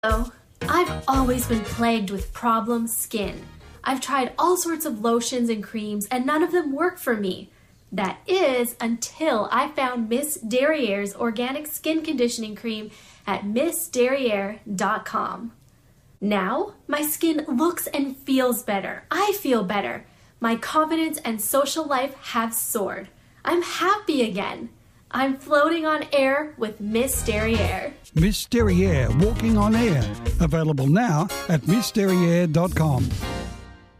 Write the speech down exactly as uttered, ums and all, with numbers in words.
Oh, I've always been plagued with problem skin. I've tried all sorts of lotions and creams and none of them work for me. That is until I found Miss Derriere's organic skin conditioning cream at miss derriere dot com. Now, my skin looks and feels better. I feel better. My confidence and social life have soared. I'm happy again. I'm floating on air with Miss Derriere. Miss Derriere, walking on air. Available now at miss derriere dot com.